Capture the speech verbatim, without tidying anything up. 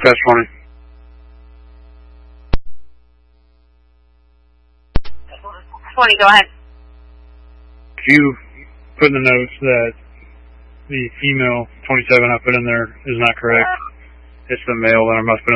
dispatch twenty. twenty, go ahead. Could you put in the notes that the email twenty-seven I put in there is not correct? It's the mail that I must put in.